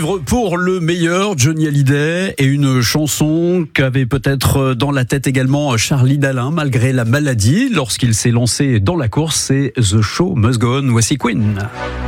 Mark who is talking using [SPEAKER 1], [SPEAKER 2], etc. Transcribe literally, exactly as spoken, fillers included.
[SPEAKER 1] vivre pour le meilleur, Johnny Hallyday, et une chanson qu'avait peut-être dans la tête également Charlie Dalin, malgré la maladie, lorsqu'il s'est lancé dans la course, c'est The Show Must Go On. Voici Queen.